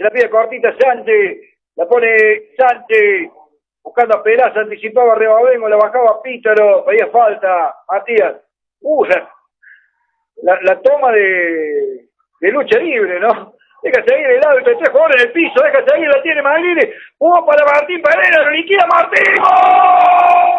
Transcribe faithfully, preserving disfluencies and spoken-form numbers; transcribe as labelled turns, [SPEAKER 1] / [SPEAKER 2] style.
[SPEAKER 1] se la pide cortita Sánchez, la pone Sánchez, buscando a Peraza, anticipaba a Rebabengo, la bajaba a Pítaro, pedía falta, Matías. Uh, la, la, la toma de, de lucha libre, ¿no? Deja seguir el árbitro, tres jugadores en el piso, deja seguir, la tiene Maglini, jugó para Martín Pereira, lo liquida Martín, ¡gol!